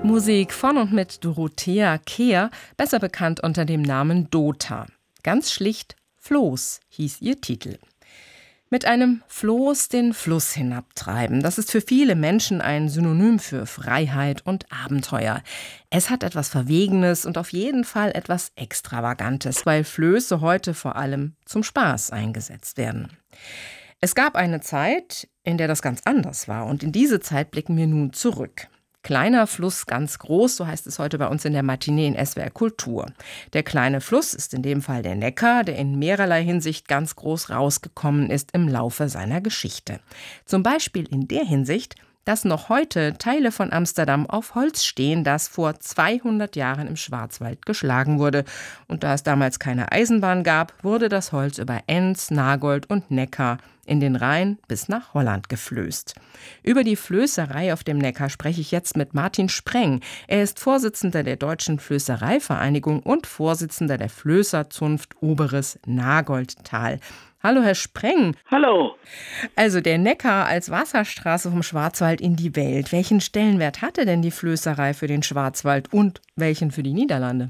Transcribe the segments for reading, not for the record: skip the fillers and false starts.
Musik von und mit Dorothea Kehr, besser bekannt unter dem Namen Dota. Ganz schlicht Floß hieß ihr Titel. Mit einem Floß den Fluss hinabtreiben, das ist für viele Menschen ein Synonym für Freiheit und Abenteuer. Es hat etwas Verwegenes und auf jeden Fall etwas Extravagantes, weil Flöße heute vor allem zum Spaß eingesetzt werden. Es gab eine Zeit, in der das ganz anders war, und in diese Zeit blicken wir nun zurück. Kleiner Fluss, ganz groß, so heißt es heute bei uns in der Matinee in SWR Kultur. Der kleine Fluss ist in dem Fall der Neckar, der in mehrerlei Hinsicht ganz groß rausgekommen ist im Laufe seiner Geschichte. Zum Beispiel in der Hinsicht, dass noch heute Teile von Amsterdam auf Holz stehen, das vor 200 Jahren im Schwarzwald geschlagen wurde. Und da es damals keine Eisenbahn gab, wurde das Holz über Enns, Nagold und Neckar in den Rhein bis nach Holland geflößt. Über die Flößerei auf dem Neckar spreche ich jetzt mit Martin Spreng. Er ist Vorsitzender der Deutschen Flößereivereinigung und Vorsitzender der Flößerzunft Oberes Nagoldtal. Hallo, Herr Spreng. Hallo. Also der Neckar als Wasserstraße vom Schwarzwald in die Welt. Welchen Stellenwert hatte denn die Flößerei für den Schwarzwald und welchen für die Niederlande?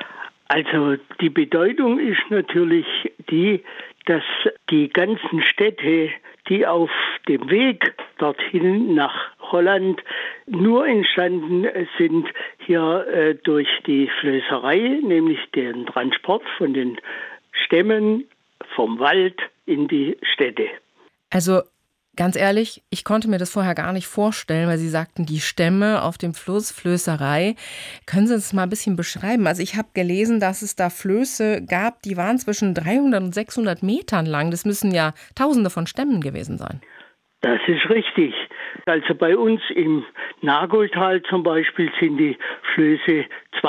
Also die Bedeutung ist natürlich die, dass die ganzen Städte, die auf dem Weg dorthin nach Holland nur entstanden sind hier durch die Flößerei, nämlich den Transport von den Stämmen vom Wald in die Städte. Also ganz ehrlich, ich konnte mir das vorher gar nicht vorstellen, weil Sie sagten, die Stämme auf dem Fluss, Flößerei. Können Sie das mal ein bisschen beschreiben? Also ich habe gelesen, dass es da Flöße gab, die waren zwischen 300 und 600 Metern lang. Das müssen ja Tausende von Stämmen gewesen sein. Das ist richtig. Also bei uns im Nagoldtal zum Beispiel sind die Flöße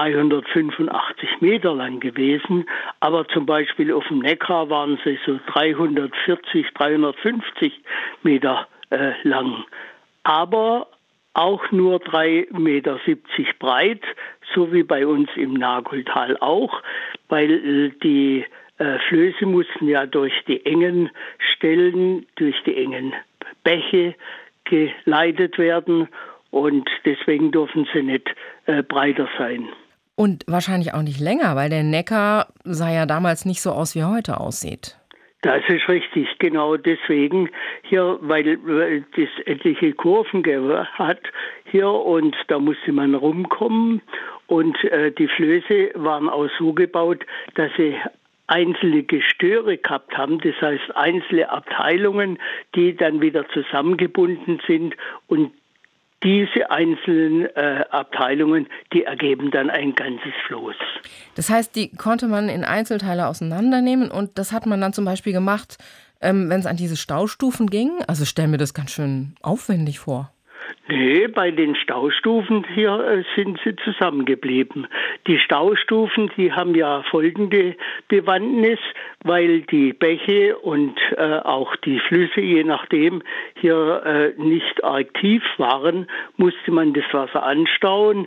285 Meter lang gewesen, aber zum Beispiel auf dem Neckar waren sie so 340, 350 Meter lang. Aber auch nur 3,70 Meter breit, so wie bei uns im Nagoldtal auch, weil die Flöße mussten ja durch die engen Stellen, durch die engen Bäche geleitet werden und deswegen dürfen sie nicht breiter sein. Und wahrscheinlich auch nicht länger, weil der Neckar sah ja damals nicht so aus, wie er heute aussieht. Das ist richtig, genau deswegen hier, weil das etliche Kurven hat hier und da musste man rumkommen und die Flöße waren auch so gebaut, dass sie einzelne Gestöre gehabt haben, das heißt einzelne Abteilungen, die dann wieder zusammengebunden sind und diese einzelnen Abteilungen, die ergeben dann ein ganzes Floß. Das heißt, die konnte man in Einzelteile auseinandernehmen und das hat man dann zum Beispiel gemacht, wenn es an diese Staustufen ging? Also ich stelle mir das ganz schön aufwendig vor. Nee, bei den Staustufen hier sind sie zusammengeblieben. Die Staustufen, die haben ja folgende Bewandtnis, weil die Bäche und auch die Flüsse, je nachdem, hier nicht arg tief waren, musste man das Wasser anstauen